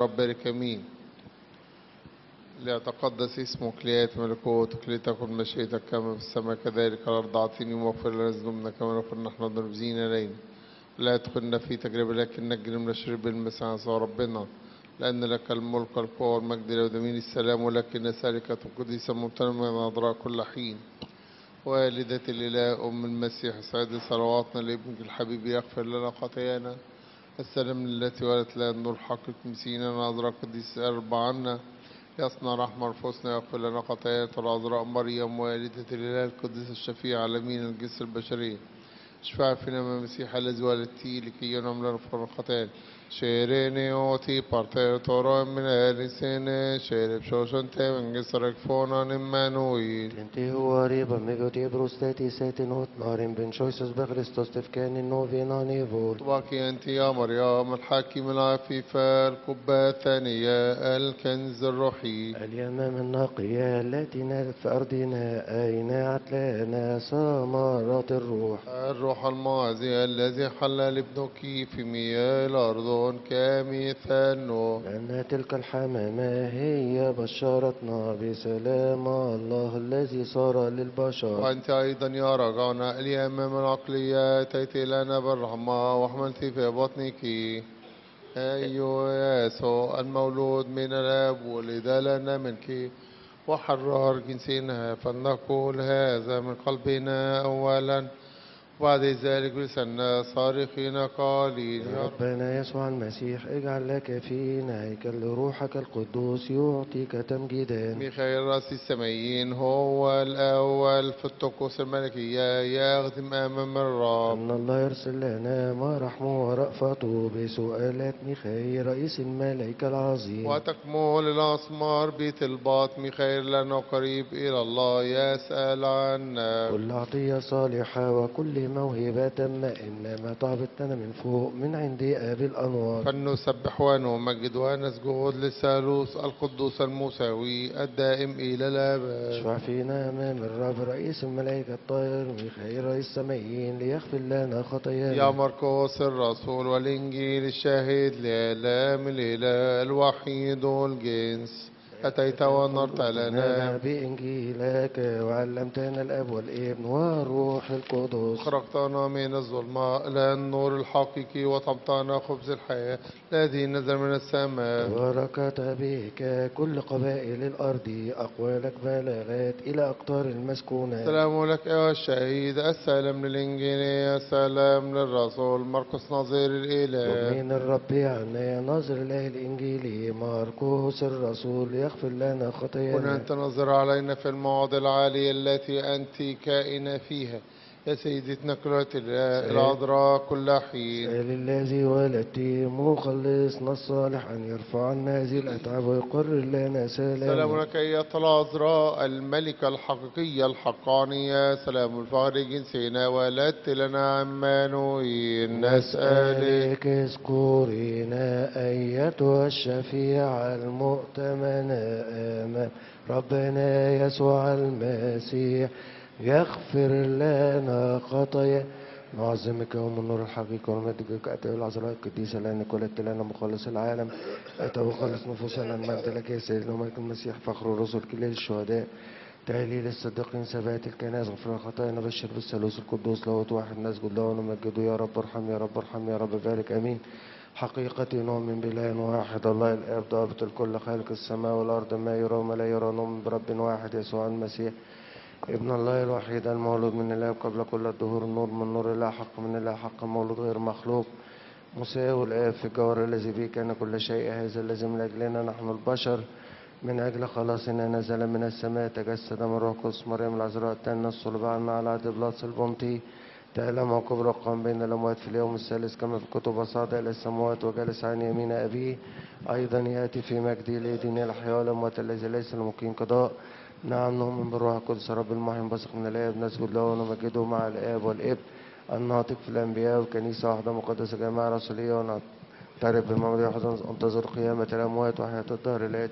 رب بارك امين. ليتقدس اسمك، ليأتي ملكوتك، لتكن مشيئتك كما في السماء كذلك على الارض. اعطيني واغفر لنا ذنوبنا كما نغفر نحن المذنبين الينا، لا تدخلنا في تجربه لكن نجنا من الشر بالمسيح يسوع ربنا، لأن لك الملك والقوة والمجد لأبدين السلام، ولكن سالكة القديسة ممتنة من الأضراء كل حين. والدة الإله أم المسيح سعد صلواتنا لابنك الحبيب يغفر لنا خطايانا. السلام التي ولدت لها النور حق مسينا الأضراء قديس أربع عنا، يصنع رحمة رفوسنا يغفر لنا خطايانا. العذراء مريم والدة الإله القديس الشفيع عالمين الجنس البشرية، اشفع فينا من المسيح الذي ولدتيه لكي ينعم لنا غفران الخطايا. Sherene oti parte toro mineri sene shere pshoshante vengisarek fonan Emmanuel. Tenti huari bamigoti brusteti setinot narim ben choices بخريستوس تفكاني نوفينا نيفول. طباكي أنت يا مريم الحاكم العفيفة القبة الثانية الكنز الروحي. اليمام النقية التي نالت في أرضنا أين عتلانا ثمرات الروح. الروح المعزي الذي حل لابنك في مياه الأرض كمثال نوح. لأن تلك الحمامة هي بشرتنا بسلام الله الذي صار للبشر. وأنت أيضا يا رجعنا اليمام العقلية أتيت لنا بالرحمة وحملت في بطنك أيها يسوع المولود من الآب ولد لنا منك وحرر جنسنا، فلنقول هذا من قلبنا أولا وبعد ذلك لسنا صارخين قائلين يا ربنا يسوع المسيح اجعل لك فينا هيكل لروحك القدوس يعطيك تمجيدا. ميخائيل رأس السمايين هو الأول في الطقوس الملكية يخدم أمام الرب. أن الله يرسل لنا ما رحمه ورأفته بسؤالات ميخائيل رئيس الملائكة العظيم. وتكمل الأسمار بطلبات ميخائيل لأنه قريب إلى الله يسأل عنا. كل عطية صالحة وكل موهبة تامة إنما تعبتنا من فوق من عند أبي الأنوار. فلنسبح ونمجد ونسجد للثالوث القدوس المساوي الدائم إلى الأبد. اشفع فينا أمام الرب رئيس الملائكة الطاهر ميخائيل رئيس السمائيين ليغفر لنا خطايانا. يا مرقس الرسول والإنجيل الشاهد لإعلام الإله الوحيد الجنس، أتيت ونرت لنا بإنجيلك وعلمتنا الأب والابن والروح القدس. خرجتنا من الظلماء إلى النور الحقيقي وطعمتنا خبز الحياة الذي نزل من السماء. بركت بك كل قبائل الأرض أقوالك بلغت إلى أقطار المسكونة. السلام لك أيها الشهيد، السلام للإنجيل، السلام للرسول مرقس نظير الإله. من الرب عنا ناظر الله الإنجيلي مرقس الرسول يغفر لنا كن خطايانا. أنت نظر علينا في المواضع العالية التي أنت كائنة فيها يا سيدتنا كلها العذراء كل حين. سأل الذي ولدت مخلصنا الصالح أن يرفع عنا هذه الأتعاب ويقرر لنا سلام. سلام لك أيتها العذراء الملكة الحقيقية الحقانية، سلام الفخر جنسنا ولدت لنا عمانوئيل. نسألك اذكرينا أيتها الشفيعة المؤتمنة أمام ربنا يسوع المسيح يغفر لنا خطايا. نعظمك يوم النور الحقيقي ونمجدك أتى العذراء القديسة لأنك ولدت لنا مخلص العالم أتى وخلص نفوسنا. المجد لك يا سيدنا وملك المسيح فخر الرسل كليل الشهداء تهليل الصديقين ثبات الكنائس غفران خطايانا بشر بالثالوث القدوس لاهوت واحد نسجد له ونمجده يا رب ارحم يا رب ارحم يا رب بارك امين. حقيقة نؤمن بإله واحد الله الآب ضابط الكل خالق السماء والأرض ما يرى وما لا يرى نؤمن برب واحد يسوع المسيح ابن الله الوحيد المولود من الآب قبل كل الدهور النور من نور الله حق من الله حق مولود غير مخلوق مساوي الآب في الجوهر الذي به كان كل شيء هذا الذي من أجلنا نحن البشر من أجل خلاصنا نزل من السماء تجسد من روح القدس مريم العذراء تأنى الصلب عنا على عهد بلاطس البنطي تألم وكبر قام بين الأموات في اليوم الثالث كما في الكتب وصعد إلى السماوات وجلس عن يمين أبيه أيضا يأتي في مجده ليدين الأحياء والأموات الذي ليس لمقيم قضاء. نعم نؤمن بالروح القدس رب المحيي بثق من الآب نسجد له ونمجده مع الآب والابن الناطق في الأنبياء والكنيسة واحدة مقدسة جماعة رسولية ونعترف بموضوع انتظر قيامة الأموات وحياة الدهر الآتي